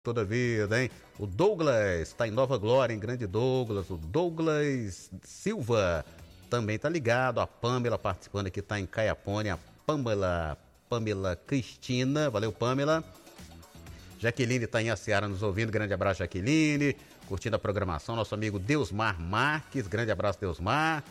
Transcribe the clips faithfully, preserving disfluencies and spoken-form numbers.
Toda vida, hein? O Douglas está em Nova Glória, em Grande Douglas. O Douglas Silva também tá ligado. A Pamela participando aqui, tá em Caiapônia. A Pamela, Pamela Cristina, valeu Pamela. Jaqueline tá em Aciara nos ouvindo, grande abraço Jaqueline. Curtindo a programação, nosso amigo Deusmar Marques, grande abraço Deusmar.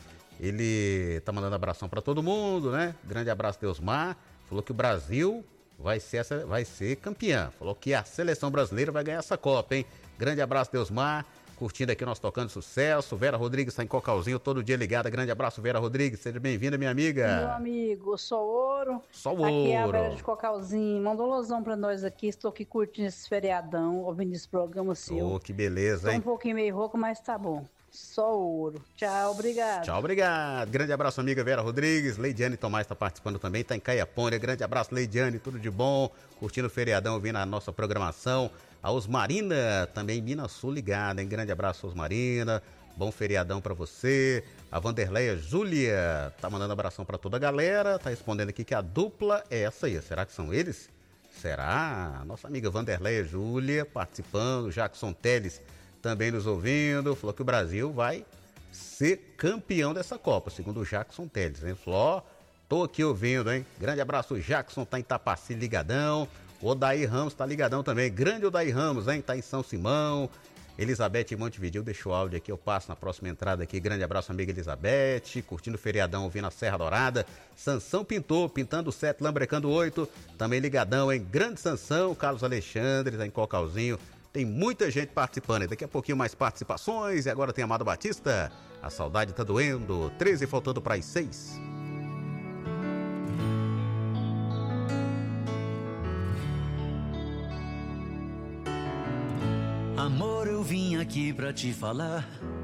Ele tá mandando abração para todo mundo, né? Grande abraço Deusmar. Falou que o Brasil vai ser, essa, vai ser campeã. Falou que a seleção brasileira vai ganhar essa Copa, hein? Grande abraço, Deusmar. Curtindo aqui nós tocando sucesso. Vera Rodrigues está em Cocalzinho, todo dia ligada. Grande abraço, Vera Rodrigues. Seja bem-vinda, minha amiga. Meu amigo, só ouro. Só ouro. Aqui é a Vera de Cocalzinho. Manda um losão pra nós aqui. Estou aqui curtindo esse feriadão, ouvindo esse programa seu. Oh, que beleza, Tô hein? um pouquinho meio rouco, mas tá bom. Só ouro. Tchau, obrigado. Tchau, obrigado. Grande abraço, amiga Vera Rodrigues. Leidiane Tomás está participando também, está em Caiapônia. Grande abraço, Leidiane, tudo de bom. Curtindo o feriadão, ouvindo a nossa programação. A Osmarina, também em Minas Sul ligada, hein? Grande abraço, Osmarina. Bom feriadão para você. A Vanderleia Júlia tá mandando abração para toda a galera. Tá respondendo aqui que a dupla é essa aí. Será que são eles? Será? Nossa amiga Vanderleia Júlia participando. Jackson Teles também nos ouvindo, falou que o Brasil vai ser campeão dessa Copa, segundo o Jackson Teles, hein? Falou, tô aqui ouvindo, hein? Grande abraço, o Jackson tá em Tapaci ligadão, o Odair Ramos tá ligadão também, grande Odair Ramos, hein? Tá em São Simão, Elizabeth Montevideo, deixa o áudio aqui, eu passo na próxima entrada aqui, grande abraço, amiga Elizabeth, curtindo o feriadão, ouvindo a Serra Dourada, Sansão Pintor, pintando sete, lambrecando oito, também ligadão, hein? Grande Sansão, Carlos Alexandre, tá em Cocalzinho. Tem muita gente participando, daqui a pouquinho mais participações. E agora tem Amado Batista, a saudade tá doendo, treze faltando para as seis. Amor, eu vim aqui pra te falar